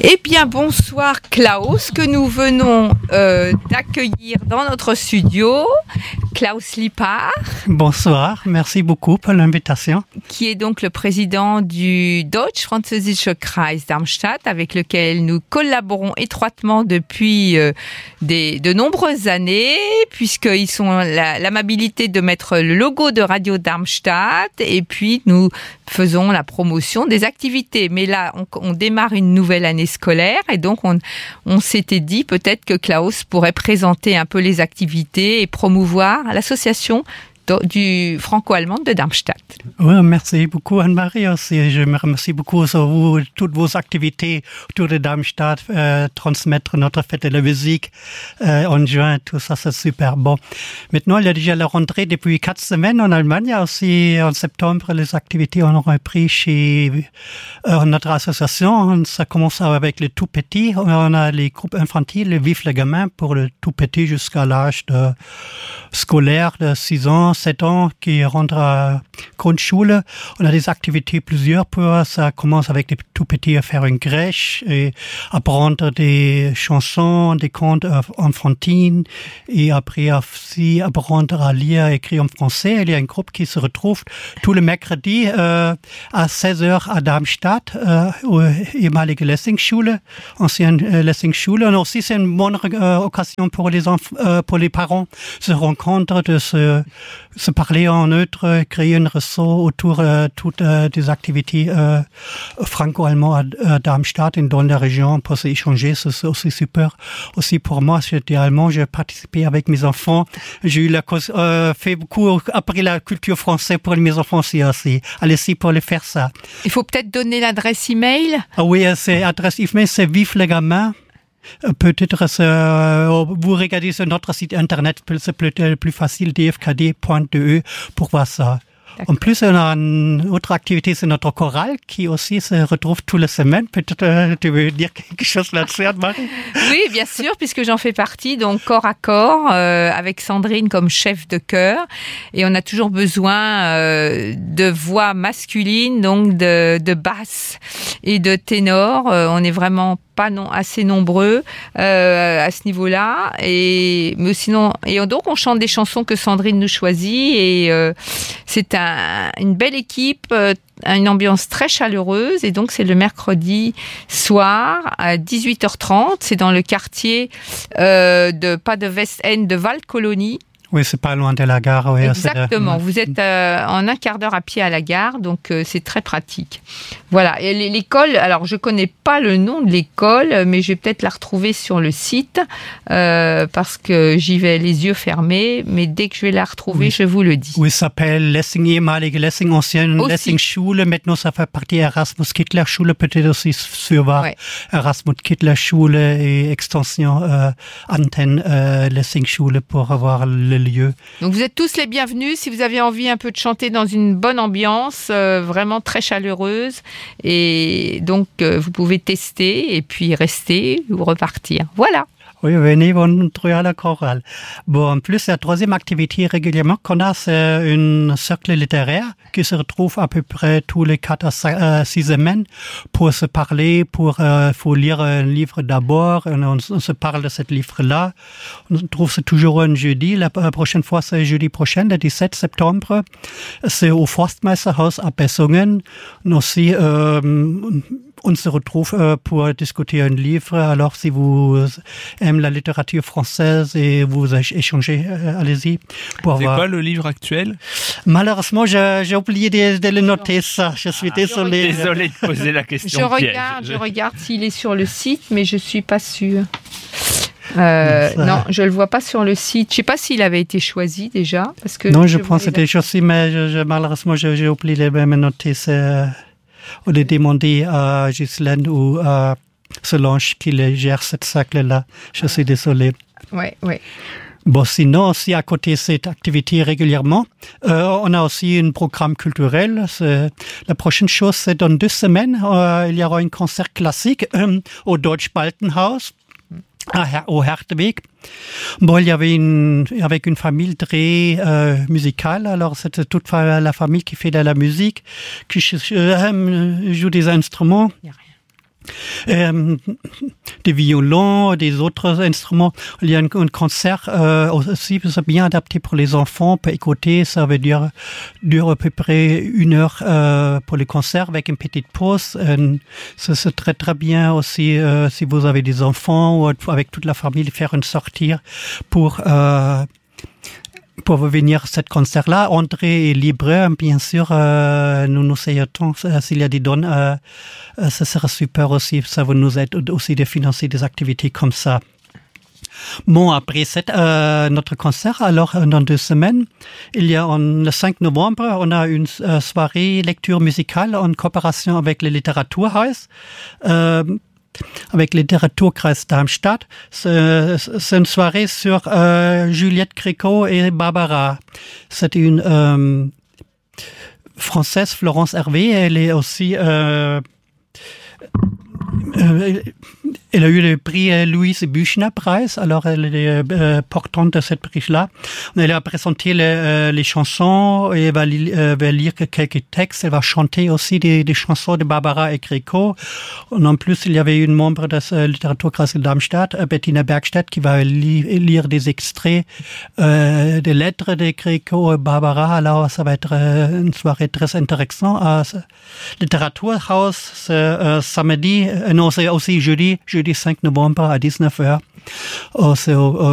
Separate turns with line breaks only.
Eh bien, bonsoir Klaus, que nous venons d'accueillir dans notre studio. Klaus Lippard.
Bonsoir, merci beaucoup pour l'invitation.
Qui est donc le président du Deutsch-Französische Kreis Darmstadt, avec lequel nous collaborons étroitement depuis de nombreuses années, puisqu'ils ont l'amabilité de mettre le logo de Radio Darmstadt, et puis nous faisons la promotion des activités. Mais là, on démarre une nouvelle année scolaire, et donc on s'était dit peut-être que Klaus pourrait présenter un peu les activités et promouvoir l'association du franco-allemande de Darmstadt.
Oui, merci beaucoup Anne-Marie aussi. Je me remercie beaucoup sur vous, toutes vos activités autour de Darmstadt, transmettre notre fête de la musique en juin, tout ça c'est super bon. Maintenant, il y a déjà la rentrée depuis 4 semaines en Allemagne. Aussi en septembre, les activités ont repris chez notre association. Ça commence avec les tout petits. On a les groupes infantiles, les Vive les gamins pour le tout petit jusqu'à l'âge de scolaire de 6 ans, 7 ans qui rentrent à Grundschule. On a des activités plusieurs pour ça. Commence avec les tout petits à faire une crèche et apprendre des chansons, des contes enfantines et après aussi apprendre à lire et écrire en français. Il y a un groupe qui se retrouve tous les mercredis à 16h à Darmstadt, ehemalige Lessingschule, ancienne Lessingschule. Et aussi c'est une bonne occasion pour les enfants, pour les parents se rencontrer, de se parler en neutre, créer un réseau autour de toutes des activités franco-allemandes à Darmstadt et dans la région pour s'échanger. C'est aussi super. Aussi pour moi, j'étais allemand, j'ai participé avec mes enfants. J'ai eu fait beaucoup, appris la culture française pour mes enfants aussi. Allez-y pour les faire ça.
Il faut peut-être donner l'adresse email.
Ah oui, c'est l'adresse email, c'est Vive les gamins. Peut-être vous regardez sur notre site internet, c'est peut-être plus facile, dfkd.de pour voir ça. En plus, on a une autre activité, c'est notre chorale qui aussi se retrouve toutes les semaines. Peut-être tu veux dire quelque chose là-dessus, Anne-Marie?
Oui, bien sûr, puisque j'en fais partie, donc corps à corps, avec Sandrine comme chef de chœur. Et on a toujours besoin de voix masculines, donc de basse et de ténor. On est vraiment pas assez nombreux à ce niveau-là, mais sinon, et donc on chante des chansons que Sandrine nous choisit, et c'est une belle équipe, une ambiance très chaleureuse, et donc c'est le mercredi soir à 18h30, c'est dans le quartier pas de West-End, de Waldkolonie.
Oui, c'est pas loin de la gare. Oui,
exactement, vous êtes en un quart d'heure à pied à la gare, donc c'est très pratique. Voilà, et l'école, alors je connais pas le nom de l'école, mais je vais peut-être la retrouver sur le site, parce que j'y vais les yeux fermés, mais dès que je vais la retrouver, je vous le dis.
Oui, ça s'appelle Lessing, ehemalige Lessing, ancienne Lessing-Schule, maintenant ça fait partie Erasmus-Kittler-Schule, peut-être aussi sur Erasmus-Kittler-Schule et extension antenne Lessing-Schule pour avoir le lieu.
Donc vous êtes tous les bienvenus si vous avez envie un peu de chanter dans une bonne ambiance, vraiment très chaleureuse, et donc vous pouvez tester et puis rester ou repartir. Voilà.
Oui, venez vous à la chorale. Bon, en plus, la troisième activité régulièrement qu'on a, c'est un cercle littéraire qui se retrouve à peu près tous les 4 à 6 semaines pour se parler, faut lire un livre d'abord, on se parle de ce livre-là. On trouve c'est toujours un jeudi. La prochaine fois, c'est jeudi prochain, le 17 septembre. C'est au Forstmeisterhaus à Bessungen. Aussi, on se retrouve pour discuter un livre. Alors, si vous aimez la littérature française et vous échangez, allez-y.
C'est quoi le livre actuel?
Malheureusement, j'ai oublié de le noter, ça. Je suis désolé.
Désolé de poser la question.
Je regarde s'il est sur le site, mais je suis pas sûre. Non, je le vois pas sur le site. Je sais pas s'il avait été choisi déjà. Parce que
non, je pense que c'était choisi, mais malheureusement, j'ai oublié de me noter. On a demandé à Ghislaine ou à Solange qui gère cette cercle-là. Je suis désolé.
Oui.
Bon, sinon, aussi à côté de cette activité régulièrement, on a aussi un programme culturel. La prochaine chose, c'est dans 2 semaines. Il y aura un concert classique au Deutsch Baltenhaus. Au Herteweg. Bon, il y avait avec une famille très musicale. Alors, c'était toute la famille qui fait de la musique, qui joue des instruments. des violons, des autres instruments. Il y a un concert aussi bien adapté pour les enfants, pour écouter, ça veut dire dure à peu près 1 heure pour le concert avec une petite pause. C'est très très bien aussi si vous avez des enfants ou avec toute la famille faire une sortie pour venir à ce concert-là. Entrée est libre, bien sûr. Nous essayons, s'il y a des dons, ça sera super aussi. Ça va nous aider aussi de financer des activités comme ça. Bon, après notre concert, alors dans 2 semaines, le 5 novembre, on a une soirée lecture musicale en coopération avec le Literaturhaus. Avec le Literaturkreis Darmstadt. C'est une soirée sur Juliette Gréco et Barbara. C'est une Française, Florence Hervé. Elle est aussi... elle a eu le prix Louise Büchner-Preis, alors elle est portante de cette prix-là. Elle a présenté les chansons et elle va lire quelques textes. Elle va chanter aussi des chansons de Barbara et Gréco. En plus, il y avait une membre de ce Literaturkreis de Darmstadt, Bettina Bergstedt, qui va lire des extraits des lettres de Gréco et Barbara. Alors, ça va être une soirée très intéressante. Literaturhaus, c'est samedi, non, c'est aussi jeudi 5 novembre à 19h.